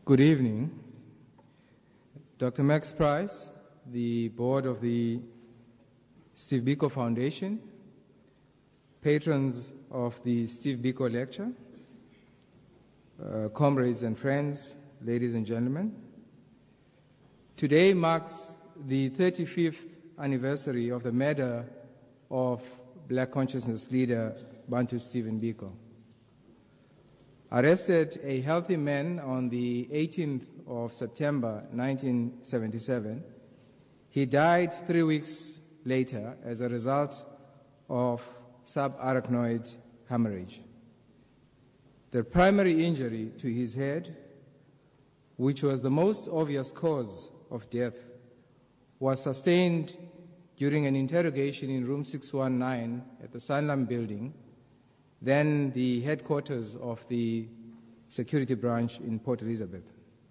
Good evening. Dr. Max Price, the board of the Steve Biko Foundation, patrons of the Steve Biko Lecture, comrades and friends, ladies and gentlemen. Today marks the 35th anniversary of the murder of Black consciousness leader Bantu Stephen Biko. Arrested a healthy man on the 18th of September 1977, he died 3 weeks later as a result of subarachnoid hemorrhage. The primary injury to his head, which was the most obvious cause of death, was sustained during an interrogation in room 619 at the Sanlam building, then the headquarters of the security branch in Port Elizabeth.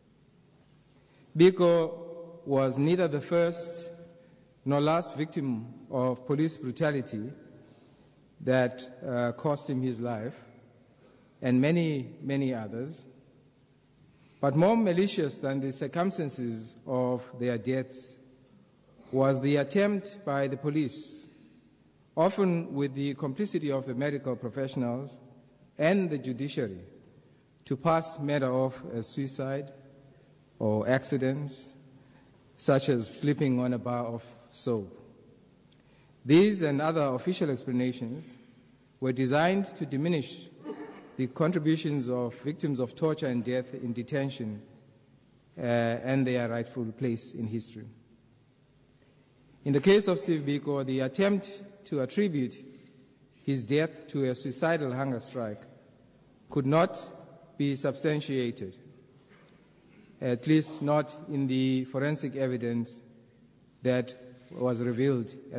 Biko was neither the first nor last victim of police brutality that cost him his life, and many others. But more malicious than the circumstances of their deaths was the attempt by the police, often with the complicity of the medical professionals and the judiciary, to pass murder off as suicide or accidents, such as slipping on a bar of soap. These and other official explanations were designed to diminish the contributions of victims of torture and death in detention and their rightful place in history. In the case of Steve Biko, the attempt to attribute his death to a suicidal hunger strike could not be substantiated, at least not in the forensic evidence that was revealed at